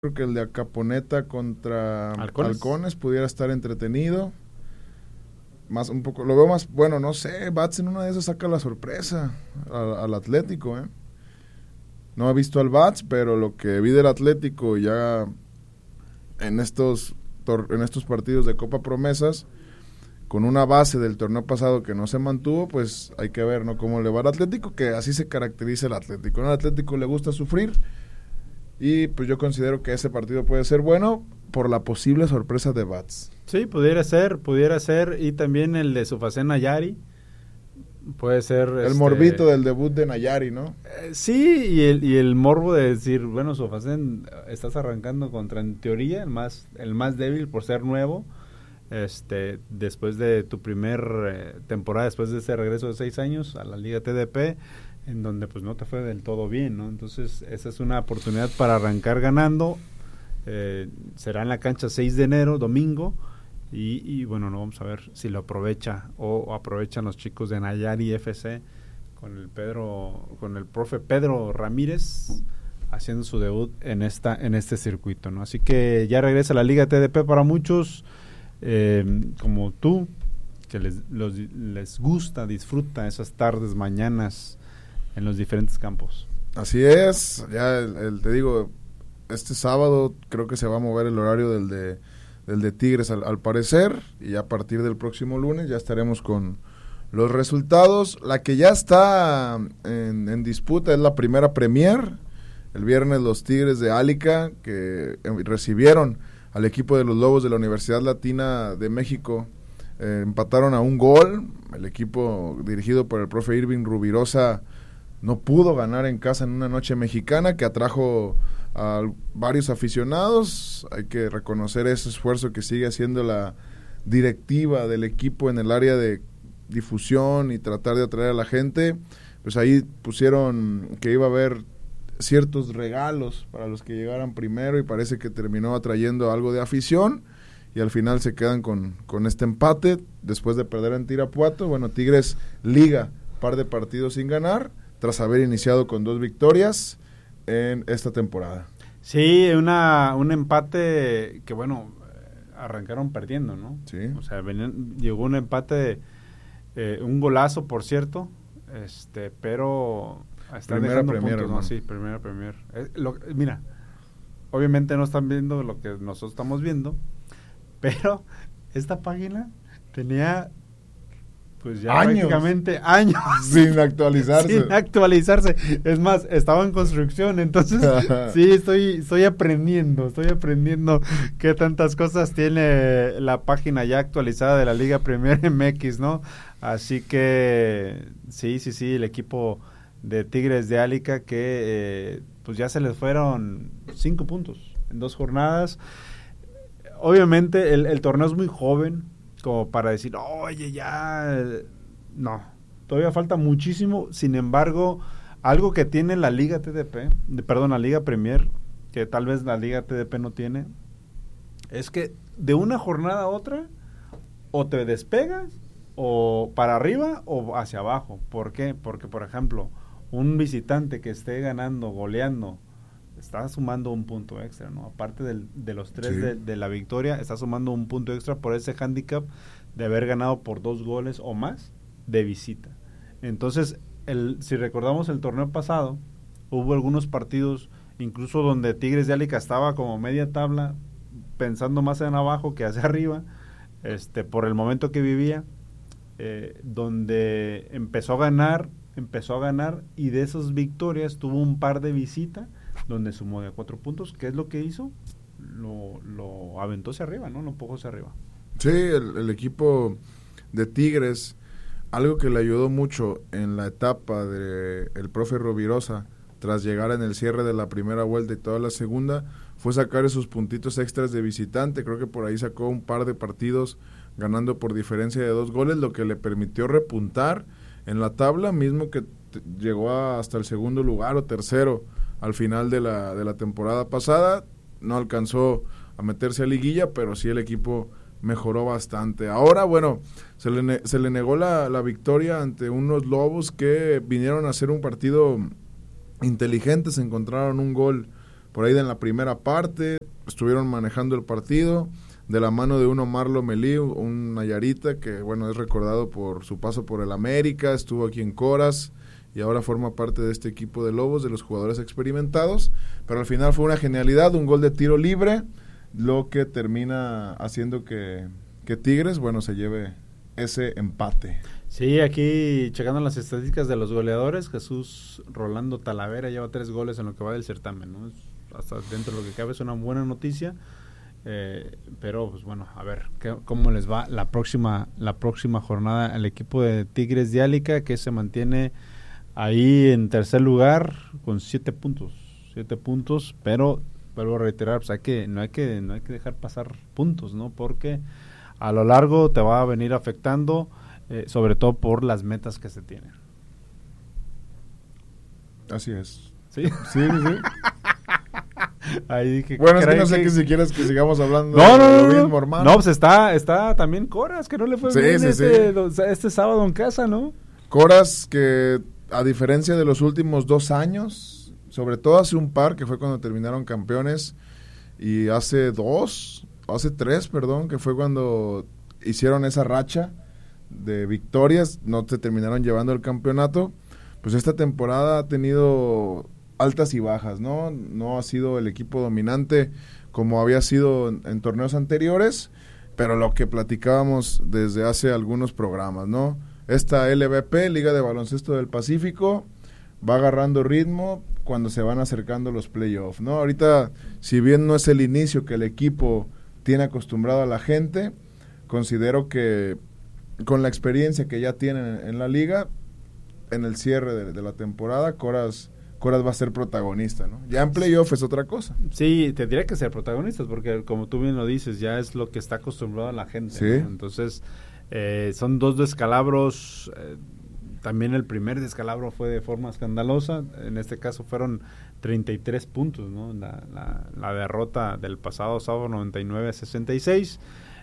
Creo que el de Acaponeta contra Halcones pudiera estar entretenido. Más un poco, lo veo más, bueno, no sé, Bats en una de esas saca la sorpresa al Atlético, ¿eh? No he visto al Bats, pero lo que vi del Atlético ya en estos partidos de Copa Promesas, con una base del torneo pasado que no se mantuvo, pues hay que ver, ¿no?, cómo le va al Atlético, que así se caracteriza el Atlético, ¿no? Al Atlético le gusta sufrir. Y pues yo considero que ese partido puede ser bueno por la posible sorpresa de Bats. Sí, pudiera ser, y también el de Sufacén Nayari, puede ser... El morbito del debut de Nayari, ¿no? Sí, y el morbo de decir, bueno, Sufacén, estás arrancando contra, en teoría, el más débil por ser nuevo, después de tu primer temporada, después de ese regreso de 6 años a la Liga TDP, en donde pues no te fue del todo bien, ¿no? Entonces esa es una oportunidad para arrancar ganando. Será en la cancha 6 de enero, domingo, y bueno, no, vamos a ver si lo aprovecha o aprovechan los chicos de Nayari FC con el profe Pedro Ramírez haciendo su debut en este circuito, ¿no? Así que ya regresa la Liga TDP para muchos, como tú, que les gusta, disfruta esas tardes, mañanas en los diferentes campos. Así es, ya te digo, este sábado creo que se va a mover el horario del de Tigres al parecer, y a partir del próximo lunes ya estaremos con los resultados. La que ya está en disputa es la primera Premier. El viernes los Tigres de Álica, que recibieron al equipo de los Lobos de la Universidad Latina de México, empataron a 1 gol. El equipo dirigido por el profe Irving Rubirosa no pudo ganar en casa en una noche mexicana que atrajo a varios aficionados. Hay que reconocer ese esfuerzo que sigue haciendo la directiva del equipo en el área de difusión y tratar de atraer a la gente. Pues ahí pusieron que iba a haber ciertos regalos para los que llegaran primero, y parece que terminó atrayendo algo de afición, y al final se quedan con este empate después de perder en Tirapuato. Bueno, Tigres liga par de partidos sin ganar tras haber iniciado con 2 victorias en esta temporada. Sí, un empate que, bueno, arrancaron perdiendo, ¿no? Sí. O sea, llegó un empate, un golazo, por cierto, pero están dejando puntos, ¿no? Sí, primera Premier. Mira, obviamente no están viendo lo que nosotros estamos viendo, pero esta página tenía pues ya prácticamente años sin actualizarse. Es más, estaba en construcción, entonces sí, estoy aprendiendo qué tantas cosas tiene la página ya actualizada de la Liga Premier MX, ¿no? Así que sí, el equipo de Tigres de Álica que pues ya se les fueron 5 puntos en 2 jornadas. Obviamente el torneo es muy joven como para decir, oye, ya, no, todavía falta muchísimo. Sin embargo, algo que tiene la Liga la Liga Premier, que tal vez la Liga TDP no tiene, es que de una jornada a otra, o te despegas, o para arriba, o hacia abajo. ¿Por qué? Porque, por ejemplo, un visitante que esté ganando, goleando, está sumando un punto extra, ¿no? Aparte de los 3 sí. de la victoria, está sumando un punto extra por ese handicap de haber ganado por 2 goles o más de visita. Entonces, si recordamos el torneo pasado, hubo algunos partidos, incluso donde Tigres de Álica estaba como media tabla, pensando más en abajo que hacia arriba, por el momento que vivía, donde empezó a ganar, y de esas victorias tuvo un par de visita, donde sumó de 4 puntos. ¿Qué es lo que hizo? Lo aventó hacia arriba, ¿no? Lo empujó hacia arriba. Sí, el equipo de Tigres, algo que le ayudó mucho en la etapa del profe Rovirosa, tras llegar en el cierre de la primera vuelta y toda la segunda, fue sacar esos puntitos extras de visitante. Creo que por ahí sacó un par de partidos ganando por diferencia de 2 goles, lo que le permitió repuntar en la tabla, mismo que llegó hasta el segundo lugar o tercero al final de la temporada pasada. No alcanzó a meterse a liguilla, pero sí el equipo mejoró bastante. Ahora, bueno, se le negó la victoria ante unos Lobos que vinieron a hacer un partido inteligente. Se encontraron un gol por ahí en la primera parte, estuvieron manejando el partido, de la mano de uno Marlo Melí, un Nayarita que bueno es recordado por su paso por el América, estuvo aquí en Coras y ahora forma parte de este equipo de Lobos, de los jugadores experimentados, pero al final fue una genialidad, un gol de tiro libre, lo que termina haciendo que Tigres, bueno, se lleve ese empate. Sí, aquí checando las estadísticas de los goleadores, Jesús Rolando Talavera lleva 3 goles en lo que va del certamen, ¿no? Hasta dentro de lo que cabe es una buena noticia. Pero pues bueno, a ver cómo les va la próxima jornada al equipo de Tigres de Álica, que se mantiene ahí en tercer lugar con 7 puntos, pero vuelvo a reiterar, pues no hay que dejar pasar puntos, ¿no? Porque a lo largo te va a venir afectando, sobre todo por las metas que se tienen. Así es. Sí. Ahí dije, bueno, es que no sé si quieres que sigamos hablando de lo mismo, hermano. No, pues está también Coras, que no le fue bien este sábado en casa, ¿no? Coras que, a diferencia de los últimos 2 años, sobre todo hace un par, que fue cuando terminaron campeones, y hace 3, que fue cuando hicieron esa racha de victorias, no te terminaron llevando el campeonato, pues esta temporada ha tenido altas y bajas, ¿no? No ha sido el equipo dominante como había sido en torneos anteriores, pero lo que platicábamos desde hace algunos programas, ¿no? Esta LVP, Liga de Baloncesto del Pacífico, va agarrando ritmo cuando se van acercando los playoffs, ¿no? Ahorita, si bien no es el inicio que el equipo tiene acostumbrado a la gente, considero que con la experiencia que ya tienen en la liga, en el cierre de la temporada, Coras va a ser protagonista, ¿no? Ya en playoff es otra cosa. Sí, tendría que ser protagonistas, porque como tú bien lo dices, ya es lo que está acostumbrado a la gente, ¿sí? ¿no? Entonces, son 2 descalabros, también el primer descalabro fue de forma escandalosa, en este caso fueron 33 puntos, ¿no? La derrota del pasado sábado 99-66,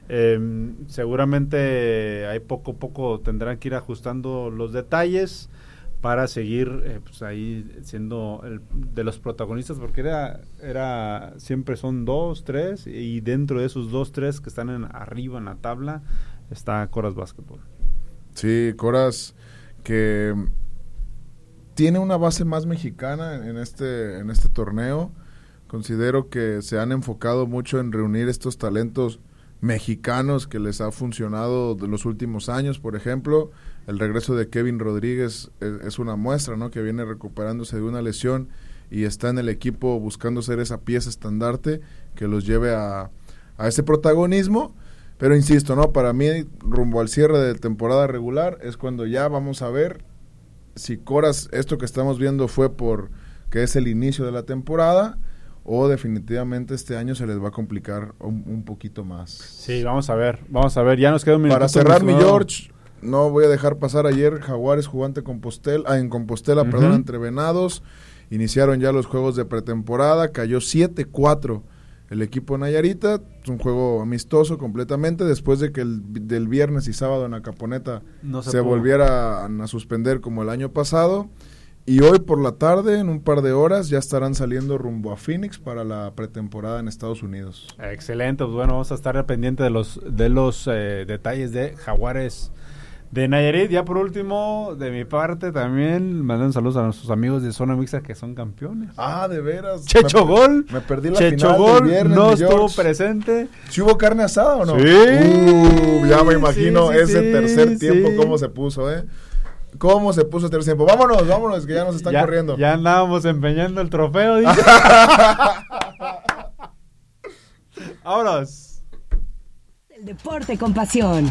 seguramente ahí poco a poco tendrán que ir ajustando los detalles para seguir pues ahí siendo de los protagonistas, porque era siempre son 2, 3, y dentro de esos 2, 3 que están arriba en la tabla está Coras Básquetbol. Sí, Coras que tiene una base más mexicana en este torneo. Considero que se han enfocado mucho en reunir estos talentos mexicanos que les ha funcionado de los últimos años. Por ejemplo, el regreso de Kevin Rodríguez es una muestra, ¿no? Que viene recuperándose de una lesión y está en el equipo buscando ser esa pieza estandarte que los lleve a ese protagonismo. Pero insisto, ¿no? Para mí, rumbo al cierre de temporada regular, es cuando ya vamos a ver si Coras, esto que estamos viendo fue por que es el inicio de la temporada, o definitivamente este año se les va a complicar un poquito más. Sí, vamos a ver, ya nos queda un minuto. Para cerrar, mi George, no voy a dejar pasar ayer, Jaguares jugante en Compostela, perdón, entre Venados, iniciaron ya los juegos de pretemporada, cayó 7-4 el equipo Nayarita, es un juego amistoso completamente, después de que del viernes y sábado en Acaponeta se volvieran a suspender como el año pasado, y hoy por la tarde, en un par de horas, ya estarán saliendo rumbo a Phoenix para la pretemporada en Estados Unidos. Excelente, pues bueno, vamos a estar pendiente de los detalles de Jaguares de Nayarit. Ya por último, de mi parte también, mandan saludos a nuestros amigos de Zona Mixta que son campeones. Ah, de veras. Checho Gol. Me perdí la Checho final Gol del viernes, no estuvo presente. ¿Sí hubo carne asada o no? Sí. Ya me imagino ese tercer tiempo, sí. Cómo se puso, ¿Cómo se puso el tercer tiempo? Vámonos, que ya nos están corriendo. Ya andábamos empeñando el trofeo, dice. Vámonos. El deporte con pasión.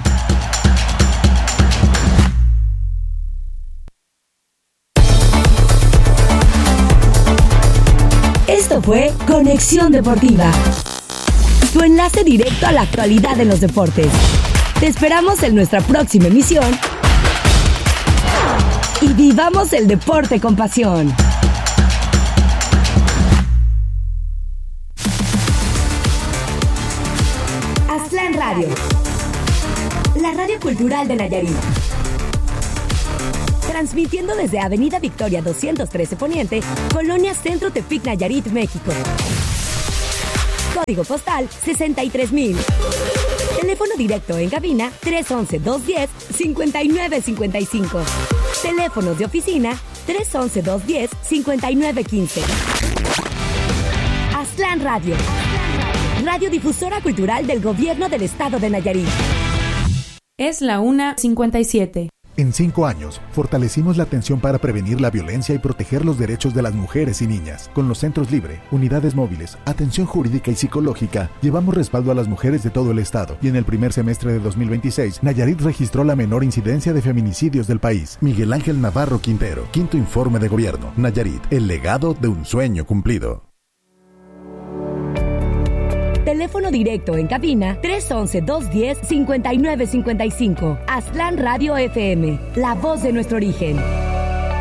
Esto fue Conexión Deportiva, tu enlace directo a la actualidad de los deportes. Te esperamos en nuestra próxima emisión y vivamos el deporte con pasión. Aztlán Radio, la radio cultural de Nayarit. transmitiendo desde Avenida Victoria 213 Poniente, Colonia Centro, Tepic, Nayarit, México. Código postal 63,000. Teléfono directo en cabina 311-210-5955. Teléfonos de oficina 311-210-5915. Aztlán Radio. Radiodifusora cultural del Gobierno del Estado de Nayarit. Es la 1:57. En 5 años, fortalecimos la atención para prevenir la violencia y proteger los derechos de las mujeres y niñas. Con los centros Libre, unidades móviles, atención jurídica y psicológica, llevamos respaldo a las mujeres de todo el estado. Y en el primer semestre de 2026, Nayarit registró la menor incidencia de feminicidios del país. Miguel Ángel Navarro Quintero, 5º Informe de Gobierno. Nayarit, el legado de un sueño cumplido. Teléfono directo en cabina 311-210-5955. Aztlán Radio FM, la voz de nuestro origen.